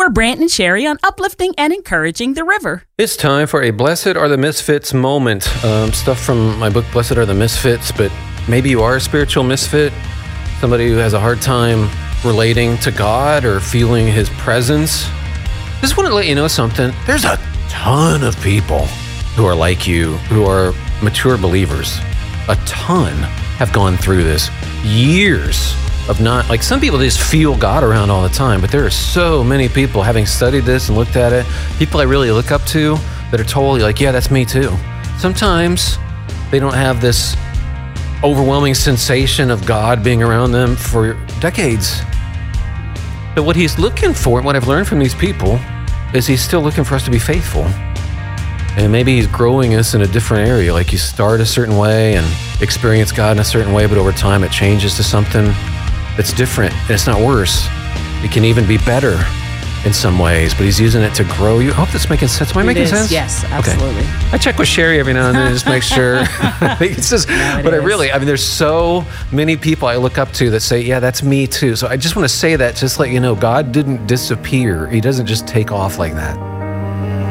We're Brant and Sherry on uplifting and encouraging the river. It's time for a Blessed Are the Misfits moment. Stuff from my book, Blessed Are the Misfits, but maybe you are a spiritual misfit, somebody who has a hard time relating to God or feeling His presence. Just want to let you know something. There's a ton of people who are like you, who are mature believers. A ton have gone through this. Years of not, like some people just feel God around all the time, but there are so many people having studied this and looked at it, people I really look up to that are totally like, yeah, that's me too. Sometimes they don't have this overwhelming sensation of God being around them for decades. But what He's looking for, and what I've learned from these people, is He's still looking for us to be faithful. And maybe He's growing us in a different area, like you start a certain way and experience God in a certain way, but over time it changes to something that's different, and it's not worse. It can even be better in some ways, but He's using it to grow you. I hope that's making sense. Am I making sense? Yes, absolutely. Okay. I check with Sherry every now and then to just make sure. It's just, but I mean, there's so many people I look up to that say, yeah, that's me too. So I just want to say that, just let you know, God didn't disappear. He doesn't just take off like that.